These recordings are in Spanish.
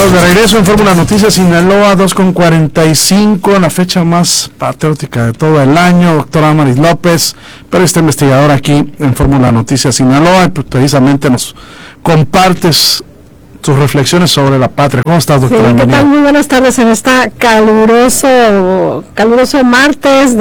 Estamos de regreso en Fórmula Noticias Sinaloa, 2:45, la fecha más patriótica de todo el año. Doctora Amaris López, periodista investigadora aquí en Fórmula Noticias Sinaloa, y pues precisamente nos compartes tus reflexiones sobre la patria. ¿Cómo estás, doctora? Sí, ¿qué tal? Muy buenas tardes en esta caluroso martes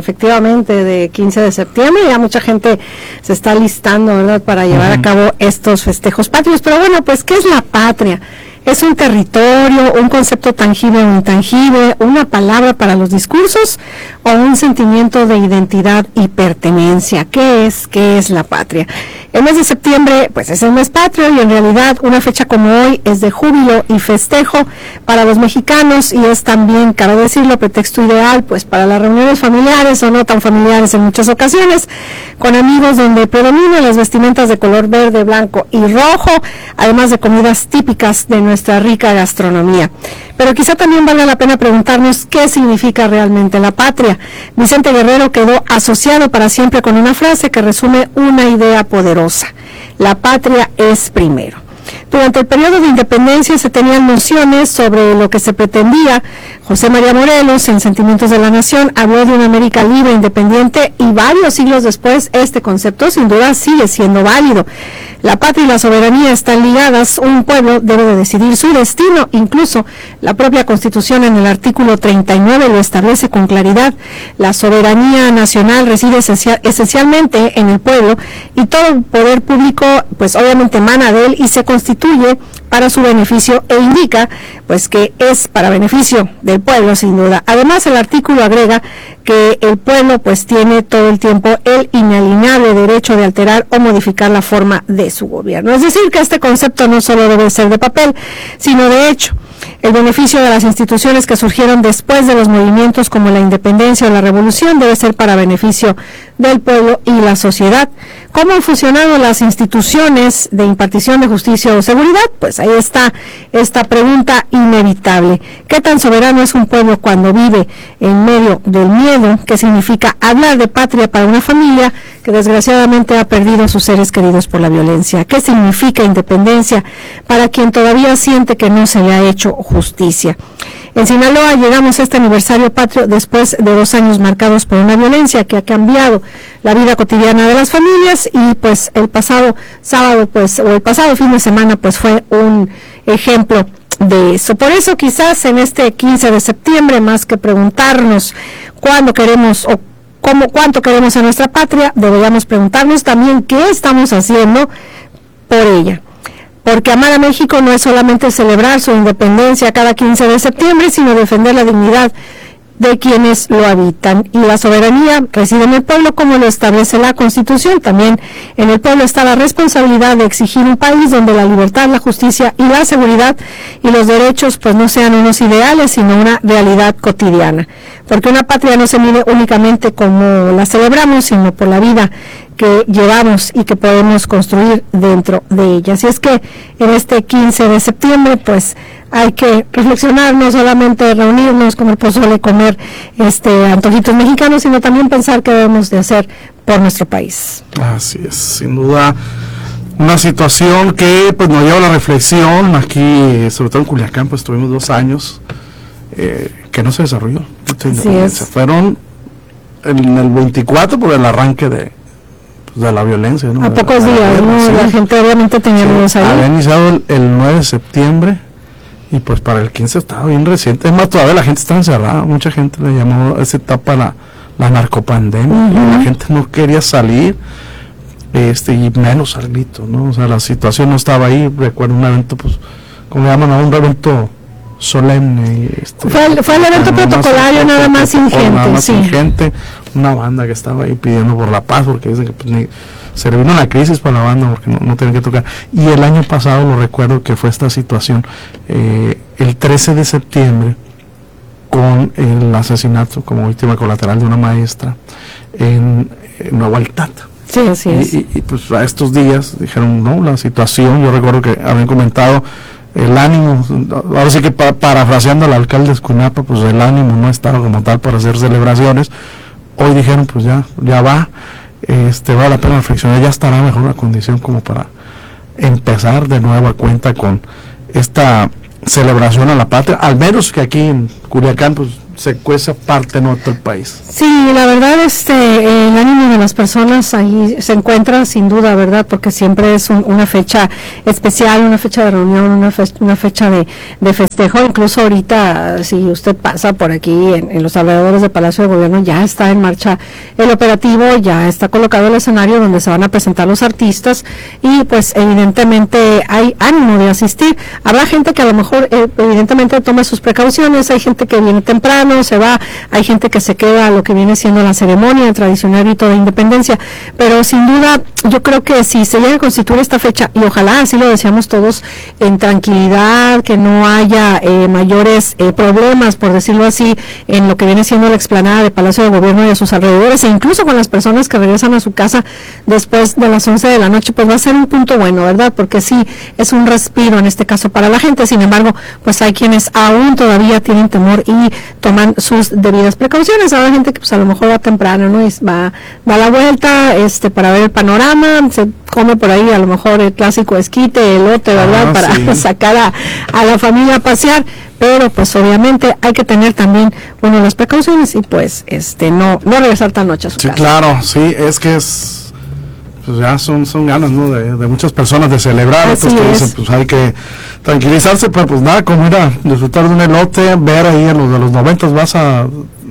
de 15 de septiembre. Ya mucha gente se está alistando, ¿verdad?, para llevar a cabo estos festejos patrios. Pero bueno, pues, ¿qué es la patria? ¿Es un territorio, un concepto tangible o intangible, una palabra para los discursos o un sentimiento de identidad y pertenencia? ¿Qué es la patria? El mes de septiembre, pues, es el mes patrio, y en realidad una fecha como hoy es de júbilo y festejo para los mexicanos, y es también, cabe decirlo, pretexto ideal pues para las reuniones familiares o no tan familiares en muchas ocasiones, con amigos, donde predominan las vestimentas de color verde, blanco y rojo, además de comidas típicas de nuestra rica gastronomía. Pero quizá también valga la pena preguntarnos qué significa realmente la patria. Vicente Guerrero quedó asociado para siempre con una frase que resume una idea poderosa: la patria es primero. Durante el periodo de independencia se tenían nociones sobre lo que se pretendía. José María Morelos, en Sentimientos de la Nación, habló de una América libre, independiente, y varios siglos después este concepto sin duda sigue siendo válido. La patria y la soberanía están ligadas. Un pueblo debe de decidir su destino. Incluso la propia Constitución, en el artículo 39, lo establece con claridad. La soberanía nacional reside esencialmente en el pueblo, y todo poder público pues obviamente emana de él y se constituye para su beneficio, e indica pues que es para beneficio del pueblo, sin duda. Además, el artículo agrega que el pueblo pues tiene todo el tiempo el inalienable derecho de alterar o modificar la forma de su gobierno. Es decir, que este concepto no solo debe ser de papel, sino de hecho. El beneficio de las instituciones que surgieron después de los movimientos como la independencia o la revolución debe ser para beneficio del pueblo y la sociedad. ¿Cómo han funcionado las instituciones de impartición de justicia o seguridad? Pues ahí está esta pregunta inevitable. ¿Qué tan soberano es un pueblo cuando vive en medio del miedo? ¿Qué significa hablar de patria para una familia que desgraciadamente ha perdido a sus seres queridos por la violencia? ¿Qué significa independencia para quien todavía siente que no se le ha hecho justicia? En Sinaloa llegamos a este aniversario patrio después de 2 años marcados por una violencia que ha cambiado la vida cotidiana de las familias, y pues el pasado sábado o el pasado fin de semana pues fue un ejemplo de eso. Por eso quizás en este 15 de septiembre, más que preguntarnos cuándo queremos o cuánto queremos a nuestra patria, deberíamos preguntarnos también qué estamos haciendo por ella. Porque amar a México no es solamente celebrar su independencia cada 15 de septiembre, sino defender la dignidad de quienes lo habitan. Y la soberanía reside en el pueblo, como lo establece la Constitución. También en el pueblo está la responsabilidad de exigir un país donde la libertad, la justicia y la seguridad y los derechos pues no sean unos ideales, sino una realidad cotidiana. Porque una patria no se mide únicamente como la celebramos, sino por la vida que llevamos y que podemos construir dentro de ella. Así es que en este 15 de septiembre pues hay que reflexionar, no solamente reunirnos, comer pozole, comer antojitos mexicanos, sino también pensar qué debemos de hacer por nuestro país. Así es, sin duda una situación que pues nos lleva a la reflexión. Aquí, sobre todo en Culiacán, pues tuvimos 2 años que no se desarrolló. Se fueron en el 24 por el arranque de la violencia, ¿no? A pocos días, ¿no? Sí. La gente obviamente tenía miedo ahí. Había iniciado el 9 de septiembre y pues para el 15 estaba bien reciente. Es más, todavía la gente está encerrada. Mucha gente le llamó a esa etapa la narcopandemia. La gente no quería salir, y menos al grito, ¿no? O sea, la situación no estaba ahí. Recuerdo un evento, pues, como le llaman, un evento solemne. Fue el evento protocolario, nada más sin gente. Sin gente, una banda que estaba ahí pidiendo por la paz, porque dicen que pues, se le vino una crisis para la banda porque no tenían que tocar. Y el año pasado lo recuerdo que fue esta situación, el 13 de septiembre, con el asesinato como víctima colateral de una maestra en Nuevo Altata. Sí, así es. Y pues a estos días dijeron, no, la situación, yo recuerdo que habían comentado el ánimo, ahora sí que parafraseando al alcalde de Escuinapa, pues el ánimo no estaba como tal para hacer celebraciones. Hoy dijeron, pues ya va, vale la pena reflexionar, ya estará mejor la condición como para empezar de nueva cuenta con esta celebración a la patria, al menos que aquí en Culiacán pues se cuece parte no todo el país. Sí, la verdad, el ánimo de las personas ahí se encuentra sin duda, ¿verdad? Porque siempre es una fecha especial, una fecha de reunión, una fecha de festejo. Incluso ahorita, si usted pasa por aquí en los alrededores del Palacio de Gobierno, ya está en marcha el operativo, ya está colocado el escenario donde se van a presentar los artistas y pues evidentemente hay ánimo de asistir. Habrá gente que a lo mejor evidentemente toma sus precauciones, hay gente que viene temprano, se va, hay gente que se queda a lo que viene siendo la ceremonia, el tradicional rito de independencia, pero sin duda yo creo que si se llega a constituir esta fecha, y ojalá así lo deseamos todos, en tranquilidad, que no haya mayores problemas, por decirlo así, en lo que viene siendo la explanada de Palacio de Gobierno y a sus alrededores, e incluso con las personas que regresan a su casa después de las 11 de la noche, pues va a ser un punto bueno, ¿verdad? Porque sí, es un respiro en este caso para la gente. Sin embargo, pues hay quienes aún todavía tienen temor y toman sus debidas precauciones. Habrá gente que pues a lo mejor va temprano, ¿no? Y va a la vuelta para ver el panorama, se come por ahí a lo mejor el clásico esquite, elote, ¿verdad? Para sí, sacar a la familia a pasear, pero pues obviamente hay que tener también, bueno, las precauciones y pues no regresar tan noche a su casa. Claro, sí, es que pues ya son ganas, ¿no? de muchas personas de celebrar, otros que dicen, pues hay que tranquilizarse, pero pues nada, como ir a disfrutar de un elote, ver ahí a los de los 90, vas a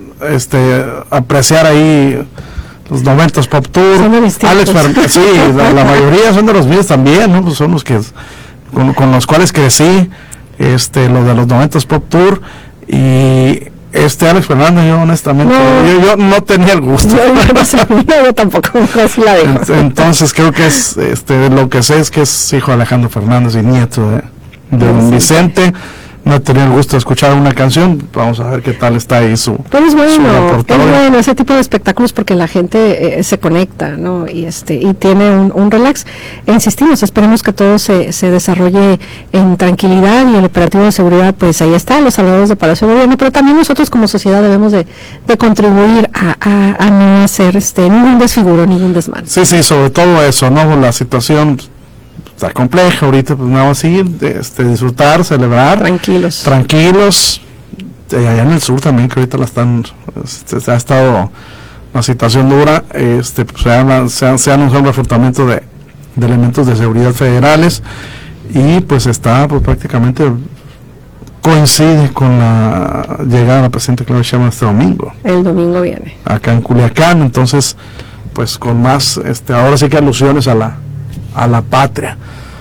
apreciar ahí los 90 Pop Tour, sí, la mayoría son de los míos también, ¿no? Pues son los que con los cuales crecí, los de los 90 Pop Tour, y Alex Fernández, yo honestamente, yo no tenía el gusto. Yo tampoco, así la dejo. Entonces creo que es, lo que sé es que es hijo de Alejandro Fernández y nieto de don Vicente. No he tenido el gusto de escuchar una canción, vamos a ver qué tal está ahí pero es bueno ese tipo de espectáculos porque la gente se conecta, ¿no? Y tiene un relax. Insistimos, esperemos que todo se desarrolle en tranquilidad y el operativo de seguridad, pues ahí está, los alrededores de Palacio de Gobierno, pero también nosotros como sociedad debemos de contribuir a no hacer ningún desfiguro, ningún desmán. Sí, sobre todo eso, ¿no? La situación está compleja ahorita, pues nada más ir, disfrutar, celebrar, tranquilos, allá en el sur también, que ahorita ha estado una situación dura, pues se ha anunciado un reforzamiento de elementos de seguridad federales, y pues pues prácticamente coincide con la llegada de la presidenta Claudia Sheinbaum este domingo. El domingo viene. Acá en Culiacán, entonces, pues con más, ahora sí que alusiones a la patria.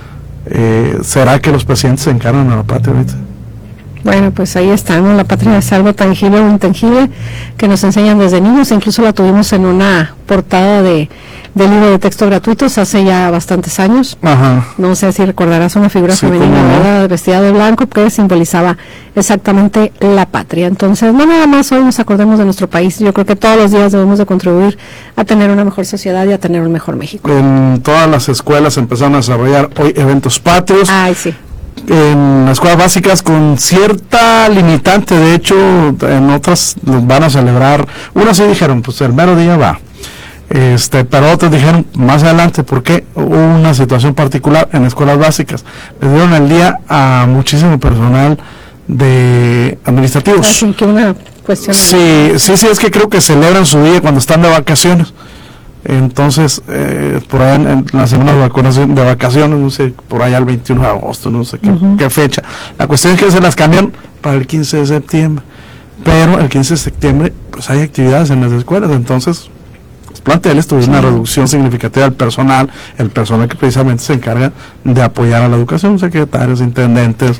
¿Será que los presidentes se encargan a la patria ahorita? Bueno, pues ahí está, ¿no? La patria es algo tangible o intangible que nos enseñan desde niños, incluso la tuvimos en una portada de libro de texto gratuitos hace ya bastantes años. Ajá. No sé si recordarás una figura femenina, ¿verdad? Vestida de blanco, que simbolizaba exactamente la patria. Entonces, no nada más hoy nos acordemos de nuestro país, yo creo que todos los días debemos de contribuir a tener una mejor sociedad y a tener un mejor México. En todas las escuelas empezaron a desarrollar hoy eventos patrios. Ay, sí. En las escuelas básicas con cierta limitante, de hecho en otras los van a celebrar, unas sí dijeron pues el mero día va, pero otros dijeron más adelante, porque hubo una situación particular en escuelas básicas, les dieron el día a muchísimo personal de administrativos. Así que una cuestión sí, es que creo que celebran su día cuando están de vacaciones. Entonces, por allá en la semana de vacaciones, no sé, por allá el 21 de agosto, no sé qué fecha. La cuestión es que se las cambian para el 15 de septiembre. Pero el 15 de septiembre, pues hay actividades en las escuelas, entonces los planteles tuvieron una reducción significativa del personal, el personal que precisamente se encarga de apoyar a la educación, secretarios, intendentes,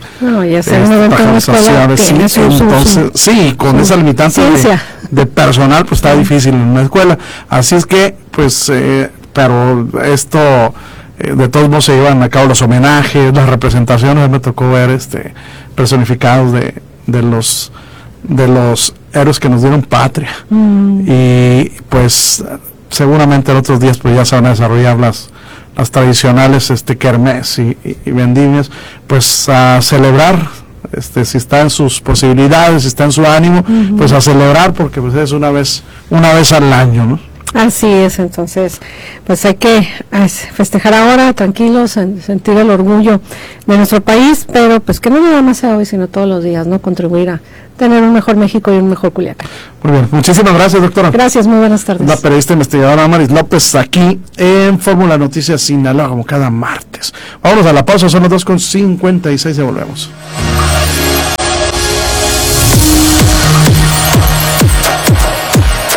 con esa limitante de personal, pues está difícil en una escuela. Así es que, pues, pero esto, de todos modos se llevan a cabo los homenajes, las representaciones. Me tocó ver personificados de los héroes que nos dieron patria. Y pues seguramente en otros días pues ya se van a desarrollar las tradicionales kermés y vendimias, pues a celebrar, si está en sus posibilidades, si está en su ánimo, pues a celebrar, porque pues es una vez al año, ¿no? Así es, entonces, pues hay que festejar ahora, tranquilos, sentir el orgullo de nuestro país, pero pues que no nada más sea hoy, sino todos los días, ¿no? Contribuir a tener un mejor México y un mejor Culiacán. Muy bien, muchísimas gracias, doctora. Gracias, muy buenas tardes. La periodista investigadora Amaris López aquí en Fórmula Noticias Sinaloa, como cada martes. Vámonos a la pausa, son las 2:56 y volvemos.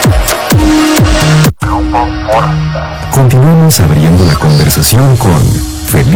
Continuamos abriendo la conversación con